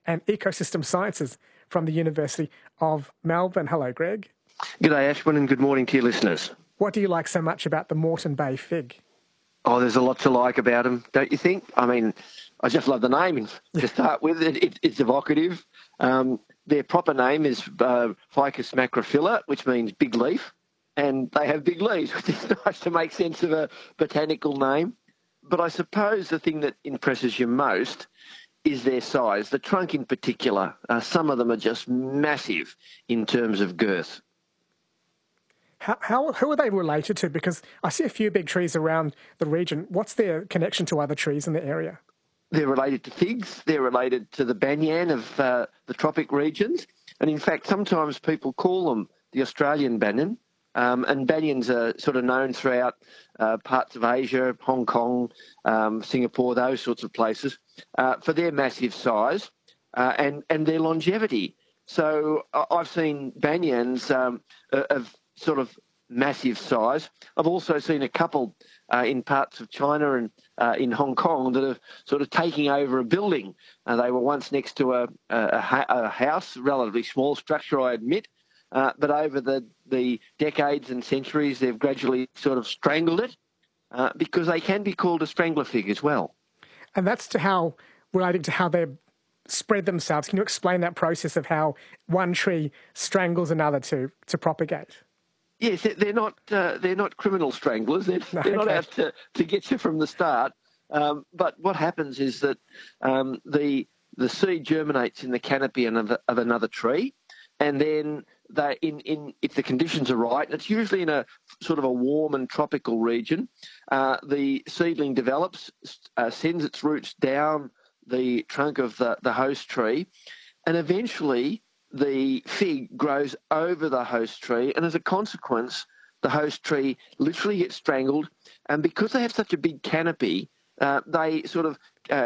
and Ecosystem Sciences from the University of Melbourne. Hello, Greg. G'day, Ashwin, and good morning to your listeners. What do you like so much about the Moreton Bay fig? Oh, there's a lot to like about them, don't you think? I mean, I just love the name to start with. It's evocative. Their proper name is Ficus macrophylla, which means big leaf, and they have big leaves, which is nice to make sense of a botanical name. But I suppose the thing that impresses you most is their size, the trunk in particular. Some of them are just massive in terms of girth. Who are they related to? Because I see a few big trees around the region. What's their connection to other trees in the area? They're related to figs. They're related to the banyan of the tropic regions. And in fact, sometimes people call them the Australian banyan. And banyans are sort of known throughout parts of Asia, Hong Kong, Singapore, those sorts of places, for their massive size and their longevity. So I've seen banyans of sort of massive size. I've also seen a couple in parts of China and in Hong Kong that are sort of taking over a building. They were once next to a house, relatively small structure, I admit, but over the decades and centuries, they've gradually sort of strangled it because they can be called a strangler fig as well. And that's relating to how they spread themselves. Can you explain that process of how one tree strangles another to propagate? Yes, they're not criminal stranglers. They're not out to get you from the start. But what happens is that the seed germinates in the canopy of another tree, and then if the conditions are right, and it's usually in a sort of a warm and tropical region, the seedling develops, sends its roots down the trunk of the host tree, and eventually the fig grows over the host tree, and as a consequence, the host tree literally gets strangled. And because they have such a big canopy, they sort of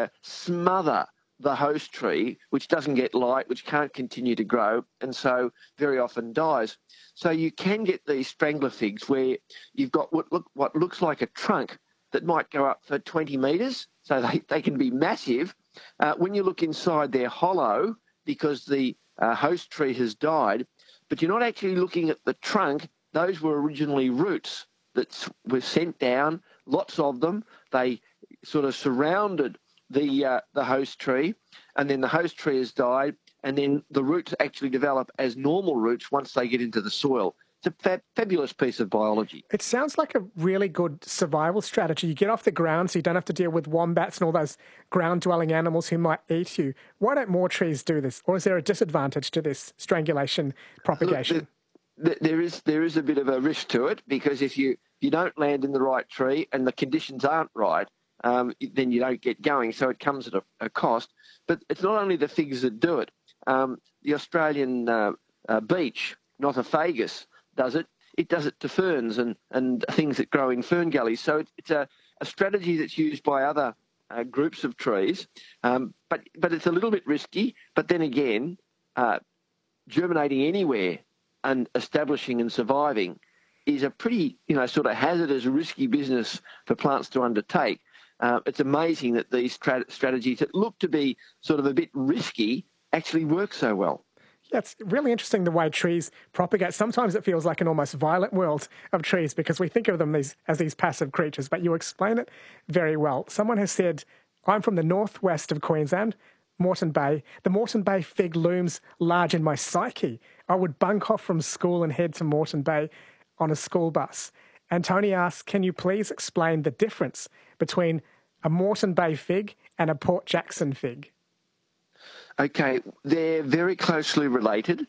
smother the host tree, which doesn't get light, which can't continue to grow, and so very often dies. So you can get these strangler figs where you've got what looks like a trunk that might go up for 20 metres, so they can be massive. When you look inside, they're hollow because the host tree has died, but you're not actually looking at the trunk. Those were originally roots that were sent down, lots of them. They sort of surrounded the host tree, and then the host tree has died, and then the roots actually develop as normal roots once they get into the soil. It's a fabulous piece of biology. It sounds like a really good survival strategy. You get off the ground so you don't have to deal with wombats and all those ground-dwelling animals who might eat you. Why don't more trees do this? Or is there a disadvantage to this strangulation propagation? Look, there is a bit of a risk to it, because if you don't land in the right tree and the conditions aren't right, then you don't get going. So it comes at a cost. But it's not only the figs that do it. The Australian beech, Nothofagus, does it. It does it to ferns and things that grow in fern gullies. So it's a strategy that's used by other groups of trees, but it's a little bit risky. But then again, germinating anywhere and establishing and surviving is a pretty sort of hazardous, risky business for plants to undertake. It's amazing that these strategies that look to be sort of a bit risky actually work so well. Yeah, it's really interesting the way trees propagate. Sometimes it feels like an almost violent world of trees because we think of them as these passive creatures, but you explain it very well. Someone has said, I'm from the northwest of Queensland, Moreton Bay. The Moreton Bay fig looms large in my psyche. I would bunk off from school and head to Moreton Bay on a school bus. And Tony asks, can you please explain the difference between a Moreton Bay fig and a Port Jackson fig? Okay, they're very closely related,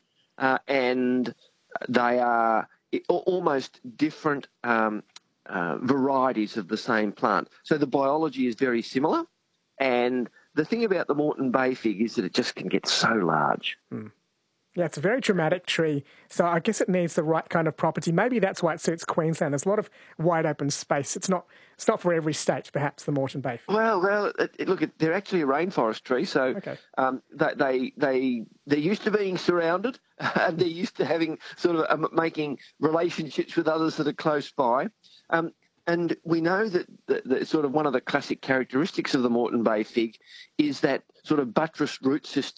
and they are almost different varieties of the same plant. So the biology is very similar, and the thing about the Moreton Bay fig is that it just can get so large. Yeah, it's a very dramatic tree, so I guess it needs the right kind of property. Maybe that's why it suits Queensland. There's a lot of wide open space. It's not for every state, perhaps, the Moreton Bay fig. Well, look, they're actually a rainforest tree, so okay. They're used to being surrounded, and they're used to having sort of making relationships with others that are close by. And we know that the sort of one of the classic characteristics of the Moreton Bay fig is that sort of buttressed root system.